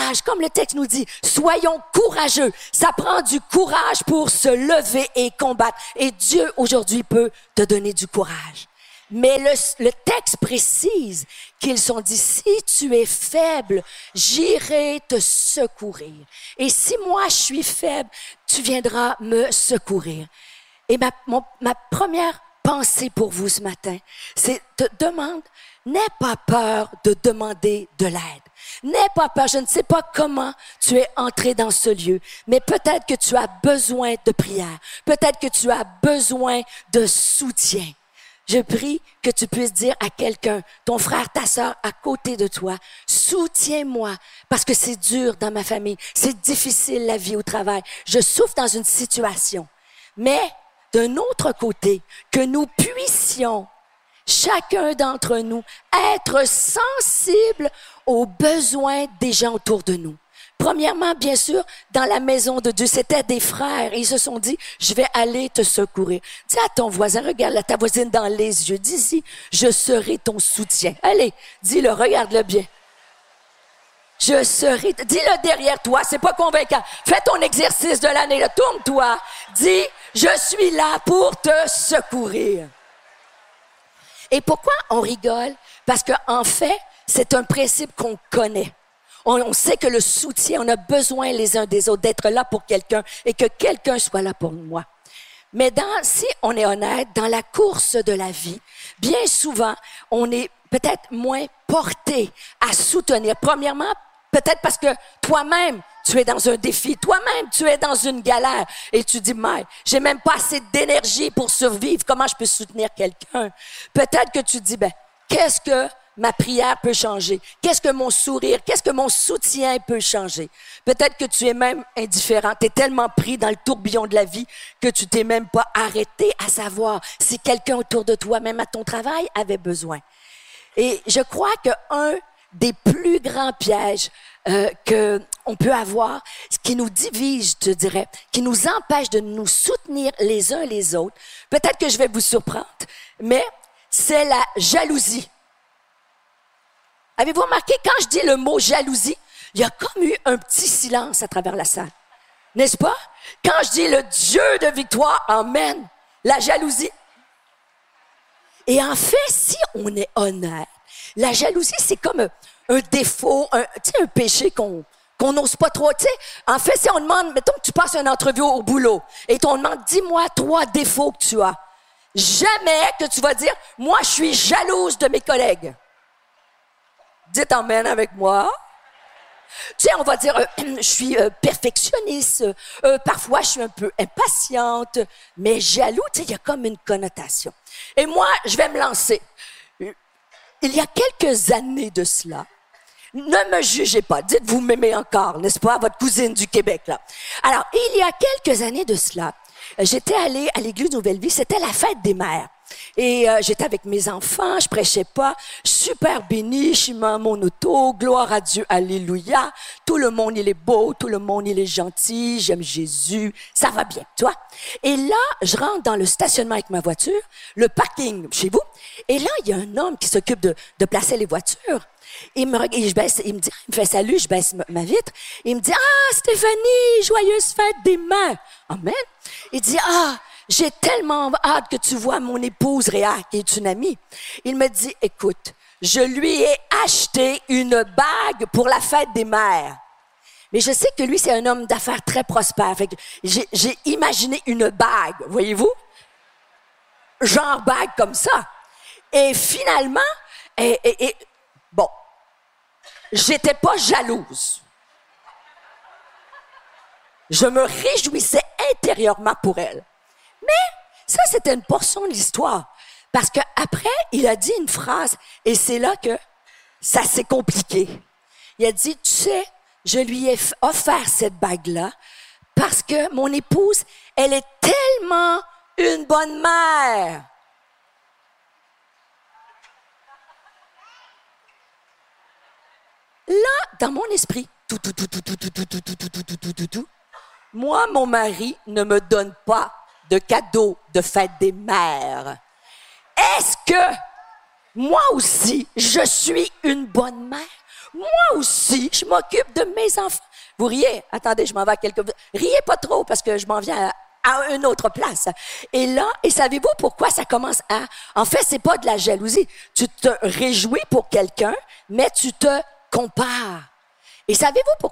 courage, comme le texte nous dit, soyons courageux. Ça prend du courage pour se lever et combattre. Et Dieu, aujourd'hui, peut te donner du courage. Mais le texte précise qu'ils sont dit, si tu es faible, j'irai te secourir. Et si moi je suis faible, tu viendras me secourir. Et ma première pensée pour vous ce matin, c'est n'aie pas peur de demander de l'aide. N'aie pas peur, je ne sais pas comment tu es entré dans ce lieu, mais peut-être que tu as besoin de prière, peut-être que tu as besoin de soutien. Je prie que tu puisses dire à quelqu'un, ton frère, ta sœur, à côté de toi, soutiens-moi, parce que c'est dur dans ma famille, c'est difficile la vie au travail, je souffre dans une situation. Mais d'un autre côté, que nous puissions, chacun d'entre nous, être sensibles aux besoins des gens autour de nous. Premièrement, bien sûr, dans la maison de Dieu, c'était des frères. Et ils se sont dit, je vais aller te secourir. Dis à ton voisin, regarde ta voisine dans les yeux. Dis-y, je serai ton soutien. Allez, dis-le, regarde-le bien. Je serai, dis-le derrière toi, c'est pas convaincant. Fais ton exercice de l'année, là, tourne-toi. Dis, je suis là pour te secourir. Et pourquoi on rigole? Parce qu'en fait, c'est un principe qu'on connaît. On sait que le soutien, on a besoin les uns des autres, d'être là pour quelqu'un et que quelqu'un soit là pour moi. Mais si on est honnête, dans la course de la vie, bien souvent, on est peut-être moins porté à soutenir. Premièrement, peut-être parce que toi-même, tu es dans un défi. Toi-même, tu es dans une galère. Et tu dis, mais j'ai même pas assez d'énergie pour survivre. Comment je peux soutenir quelqu'un? Peut-être que tu dis, qu'est-ce que ma prière peut changer? Qu'est-ce que mon sourire, qu'est-ce que mon soutien peut changer? Peut-être que tu es même indifférent. Tu es tellement pris dans le tourbillon de la vie que tu t'es même pas arrêté à savoir si quelqu'un autour de toi, même à ton travail, avait besoin. Et je crois qu'un des plus grands pièges qu'on peut avoir, ce qui nous divise, je te dirais, qui nous empêche de nous soutenir les uns les autres, peut-être que je vais vous surprendre, mais c'est la jalousie. Avez-vous remarqué, quand je dis le mot jalousie, il y a comme eu un petit silence à travers la salle. N'est-ce pas? Quand je dis le Dieu de victoire emmène la jalousie. Et en fait, si on est honnête, la jalousie, c'est comme un défaut, un péché qu'on n'ose pas trop. En fait, si on demande, mettons que tu passes une entrevue au boulot et on demande, dis-moi 3 défauts que tu as. Jamais que tu vas dire, moi, je suis jalouse de mes collègues. Dites amen avec moi. On va dire, je suis perfectionniste, parfois je suis un peu impatiente, mais jaloux, il y a comme une connotation. Et moi, je vais me lancer. Il y a quelques années de cela, ne me jugez pas, dites vous m'aimez encore, n'est-ce pas, votre cousine du Québec, là. Alors, il y a quelques années de cela, j'étais allée à l'église Nouvelle-Vie, c'était la fête des mères. Et j'étais avec mes enfants, je prêchais pas, super bénie, je suis dans mon auto, gloire à Dieu, alléluia. Tout le monde, il est beau, tout le monde, il est gentil, j'aime Jésus, ça va bien, tu vois. Et là, je rentre dans le stationnement avec ma voiture, le parking chez vous, et là, il y a un homme qui s'occupe de placer les voitures. Il me fait salut, je baisse ma vitre, il me dit, ah, Stéphanie, joyeuse fête des mères. Amen. Il dit, ah, j'ai tellement hâte que tu vois mon épouse Réa, qui est une amie. Il me dit, écoute, je lui ai acheté une bague pour la fête des mères. Mais je sais que lui, c'est un homme d'affaires très prospère. Fait que j'ai imaginé une bague, voyez-vous? Genre bague comme ça. Et finalement, bon, j'étais pas jalouse. Je me réjouissais intérieurement pour elle. Mais ça, c'était une portion de l'histoire. Parce qu'après, il a dit une phrase, et c'est là que ça s'est compliqué. Il a dit, tu sais, je lui ai offert cette bague-là parce que mon épouse, elle est tellement une bonne mère. Là, dans mon esprit, moi, mon mari ne me donne pas de cadeau de fête des mères. Est-ce que moi aussi, je suis une bonne mère? Moi aussi, je m'occupe de mes enfants. Vous riez? Attendez, je m'en vais à quelque... Riez pas trop parce que je m'en viens à une autre place. Et là, et savez-vous pourquoi ça commence à... En fait, c'est pas de la jalousie. Tu te réjouis pour quelqu'un, mais tu te compares. Et savez-vous pourquoi?